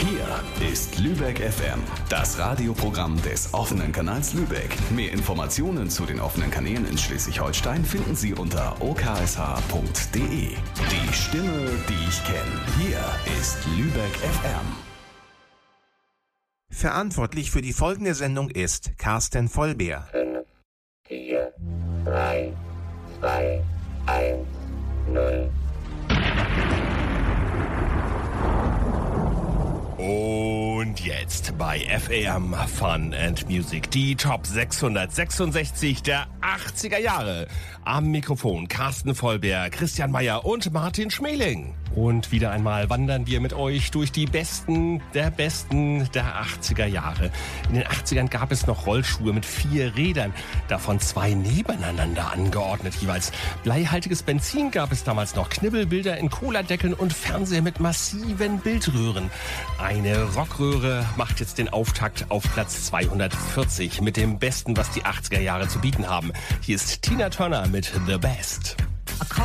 Hier ist Lübeck FM, das Radioprogramm des offenen Kanals Lübeck. Mehr Informationen zu den offenen Kanälen in Schleswig-Holstein finden Sie unter oksh.de. Die Stimme, die ich kenne. Hier ist Lübeck FM. Verantwortlich für die folgende Sendung ist Carsten Vollbeer. 5, 4, 3, 2, 1, 0. Und jetzt bei FM Fun and Music die Top 666 der 80er Jahre. Am Mikrofon Carsten Vollbeer, Christian Meyer und Martin Schmeling. Und wieder einmal wandern wir mit euch durch die Besten der 80er Jahre. In den 80ern gab es noch Rollschuhe mit 4 Rädern, davon 2 nebeneinander angeordnet jeweils. Bleihaltiges Benzin gab es damals noch, Knibbelbilder in Cola-Deckeln und Fernseher mit massiven Bildröhren. Eine Rockröhre macht jetzt den Auftakt auf Platz 240 mit dem Besten, was die 80er Jahre zu bieten haben. Hier ist Tina Turner mit The Best.